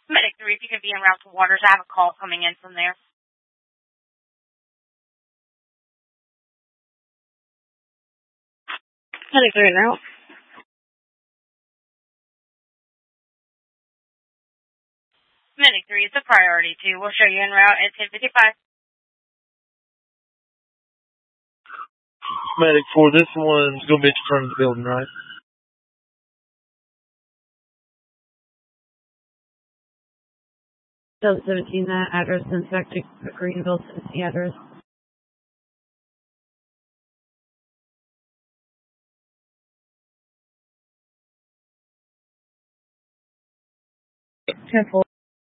Medic 3, if you could be en route to Waters, I have a call coming in from there. Medic 3 en route. Medic 3, it's a priority 2. We'll show you en route at 10:55. Medic 4, this one's going to be at the front of the building, right? Delta 17, that address in fact Greenville, Tennessee address. Careful.